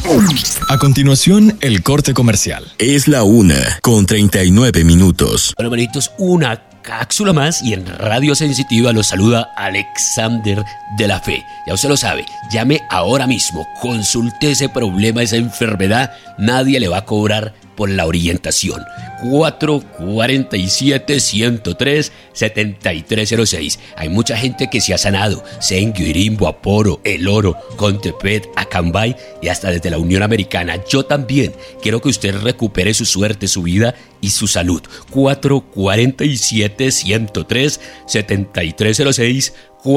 A continuación, el corte comercial. Es la 1:39. Bueno, manitos, una cápsula más y en Radio Sensitiva los saluda Alexander de la Fe. Ya usted lo sabe, llame ahora mismo, consulte ese problema, esa enfermedad, nadie le va a cobrar por la orientación. 447-103-7306. Hay mucha gente que se ha sanado. Senguio, Irimbo, Aporo, El Oro, Contepet, Acambay y hasta desde la Unión Americana. Yo también quiero que usted recupere su suerte, su vida y su salud. 447-103-7306.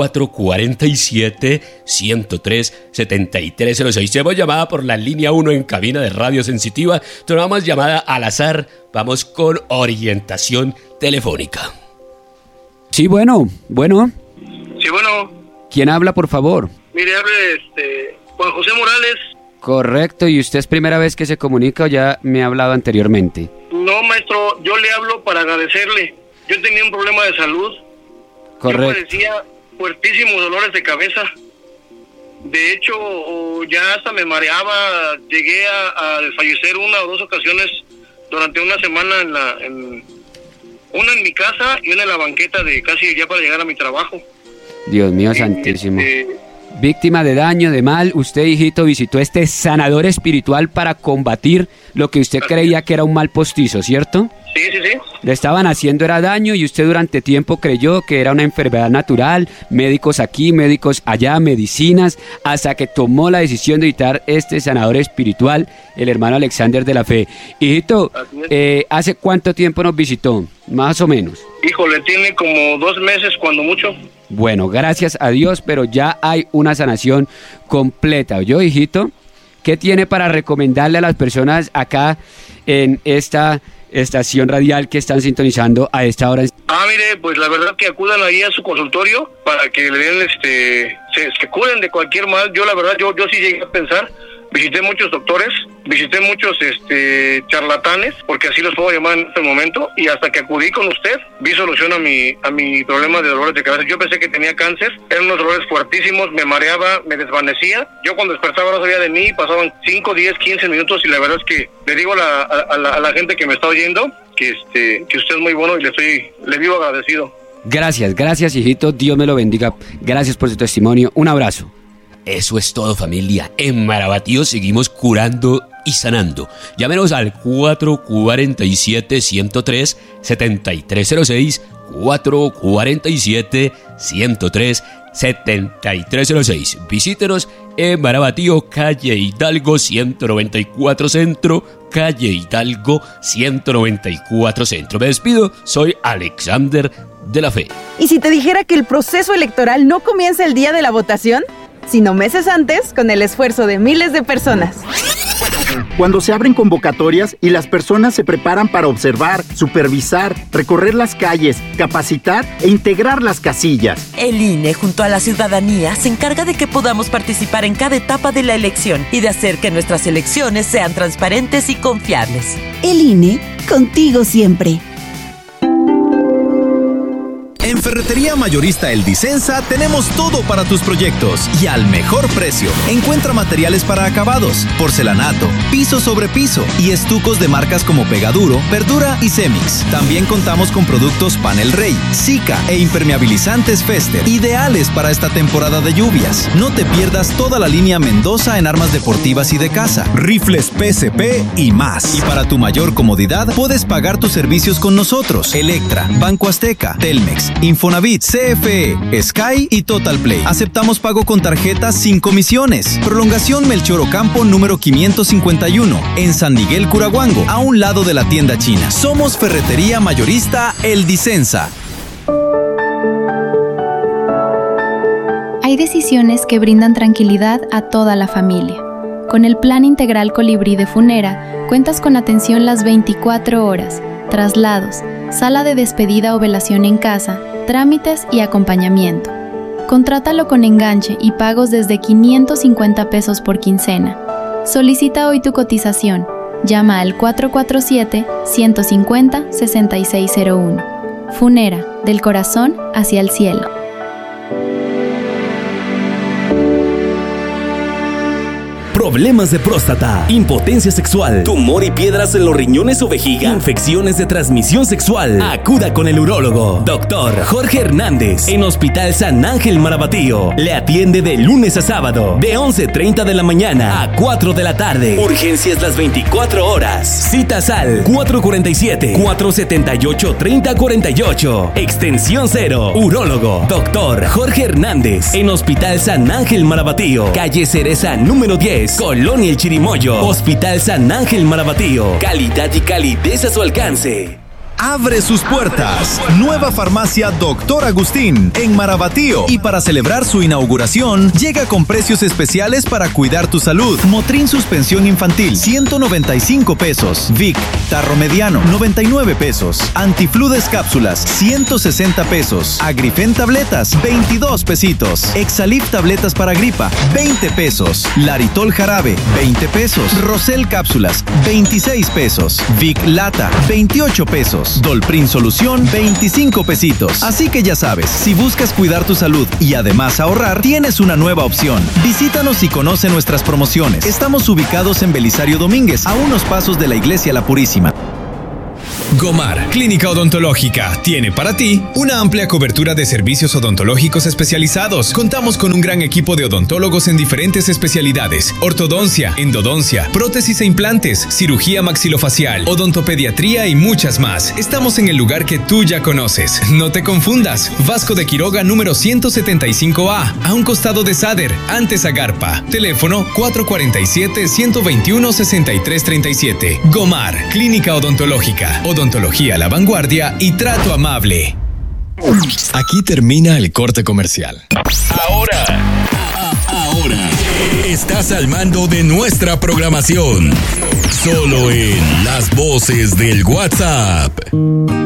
447-103-7306. Llevo llamada por la línea 1 en cabina de Radio Sensitiva. Tomamos llamada al azar. Vamos con orientación telefónica. Sí, bueno. Sí, bueno. ¿Quién habla, por favor? Mire, hable Juan José Morales. Correcto, ¿y usted es primera vez que se comunica o ya me ha hablado anteriormente? No, maestro, yo le hablo para agradecerle. Yo tenía un problema de salud. Correcto. Yo padecía fuertísimos dolores de cabeza. De hecho, ya hasta me mareaba. Llegué a desfallecer 1 o 2 ocasiones durante una semana una en mi casa y una en la banqueta de casi ya para llegar a mi trabajo. Dios mío santísimo. Víctima de daño, de mal, usted, hijito, visitó este sanador espiritual para combatir lo que usted creía que era un mal postizo, ¿cierto? Sí. Le estaban haciendo era daño y usted durante tiempo creyó que era una enfermedad natural, médicos aquí, médicos allá, medicinas, hasta que tomó la decisión de visitar este sanador espiritual, el hermano Alexander de la Fe. Hijito, ¿hace cuánto tiempo nos visitó? Más o menos. Híjole, tiene como 2 meses cuando mucho. Bueno, gracias a Dios, pero ya hay una sanación completa. ¿Oyó, hijito? ¿Qué tiene para recomendarle a las personas acá en esta estación radial que están sintonizando a esta hora? Mire, pues la verdad que acudan ahí a su consultorio para que le den, se curen de cualquier mal. Yo la verdad, yo sí llegué a pensar, visité muchos doctores, visité muchos charlatanes, porque así los puedo llamar en este momento, y hasta que acudí con usted, vi solución a mi problema de dolores de cabeza. Yo pensé que tenía cáncer, eran unos dolores fuertísimos, me mareaba, me desvanecía. Yo cuando despertaba no sabía de mí, pasaban 5, 10, 15 minutos, y la verdad es que le digo a la gente que me está oyendo que usted es muy bueno y le vivo agradecido. Gracias, hijito, Dios me lo bendiga. Gracias por su testimonio, un abrazo. Eso es todo, familia. En Marabatío seguimos curando y sanando. Llámenos al 447-103-7306, 447-103-7306. Visítenos en Marabatío, calle Hidalgo 194 Centro, calle Hidalgo 194 Centro. Me despido, soy Alexander de la Fe. ¿Y si te dijera que el proceso electoral no comienza el día de la votación, sino meses antes, con el esfuerzo de miles de personas? Cuando se abren convocatorias y las personas se preparan para observar, supervisar, recorrer las calles, capacitar e integrar las casillas. El INE, junto a la ciudadanía, se encarga de que podamos participar en cada etapa de la elección y de hacer que nuestras elecciones sean transparentes y confiables. El INE, contigo siempre. En Ferretería Mayorista El Disensa tenemos todo para tus proyectos y al mejor precio. Encuentra materiales para acabados, porcelanato, piso sobre piso y estucos de marcas como Pegaduro, Verdura y Cemix. También contamos con productos Panel Rey, Sika e impermeabilizantes Fester, ideales para esta temporada de lluvias. No te pierdas toda la línea Mendoza en armas deportivas y de casa, rifles PSP y más. Y para tu mayor comodidad, puedes pagar tus servicios con nosotros. Electra, Banco Azteca, Telmex, Infonavit, CFE, Sky y Total Play. Aceptamos pago con tarjetas sin comisiones. Prolongación Melchor Ocampo número 551 en San Miguel Curahuango, a un lado de la tienda china. Somos Ferretería Mayorista El Disensa. Hay decisiones que brindan tranquilidad a toda la familia. Con el Plan Integral Colibrí de Funera, cuentas con atención las 24 horas, traslados, sala de despedida o velación en casa, trámites y acompañamiento. Contrátalo con enganche y pagos desde 550 pesos por quincena. Solicita hoy tu cotización. Llama al 447-150-6601. Funera, del corazón hacia el cielo. problemas de próstata, impotencia sexual, tumor y piedras en los riñones o vejiga, infecciones de transmisión sexual. Acuda con el urólogo, Dr. Jorge Hernández, en Hospital San Ángel Marabatío. Le atiende de lunes a sábado, de 11:30 de la mañana a 4 de la tarde. Urgencias las 24 horas. Citas al 447-478-3048. Extensión 0. Urólogo, Dr. Jorge Hernández, en Hospital San Ángel Marabatío. Calle Cereza número 10, Colonia El Chirimoyo. Hospital San Ángel Marabatío. Calidad y calidez a su alcance. Abre sus puertas. Nueva farmacia Dr. Agustín en Marabatío. Y para celebrar su inauguración, llega con precios especiales para cuidar tu salud. Motrin suspensión infantil, 195 pesos. Vic, tarro mediano, 99 pesos. Antifludes cápsulas, 160 pesos. Agrifen tabletas, 22 pesitos. Exalif tabletas para gripa, 20 pesos. Laritol jarabe, 20 pesos. Rosel cápsulas, 26 pesos. Vic lata, 28 pesos. Dolprin Solución, 25 pesitos. Así que ya sabes, si buscas cuidar tu salud y además ahorrar, tienes una nueva opción. Visítanos y conoce nuestras promociones. Estamos ubicados en Belisario Domínguez, a unos pasos de la Iglesia La Purísima. Gomar, Clínica Odontológica, tiene para ti una amplia cobertura de servicios odontológicos especializados. Contamos con un gran equipo de odontólogos en diferentes especialidades: ortodoncia, endodoncia, prótesis e implantes, cirugía maxilofacial, odontopediatría y muchas más. Estamos en el lugar que tú ya conoces. No te confundas. Vasco de Quiroga número 175A, a un costado de Sader, antes Agarpa. Teléfono 447-121-6337. Gomar, Clínica Odontológica. Odontología a la vanguardia y trato amable. Aquí termina el corte comercial. Ahora, estás al mando de nuestra programación. Solo en Las Voces del WhatsApp.